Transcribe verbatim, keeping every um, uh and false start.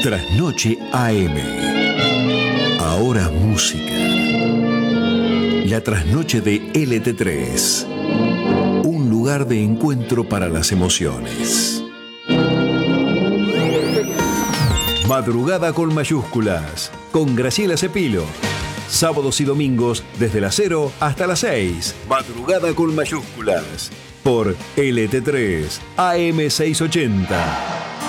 Trasnoche A M. Ahora música. La trasnoche de L T tres. Un lugar de encuentro para las emociones. Madrugada con mayúsculas. Con Graciela Cepilo. Sábados y domingos desde las cero hasta las seis. Madrugada con mayúsculas. Por L T tres A M seiscientos ochenta.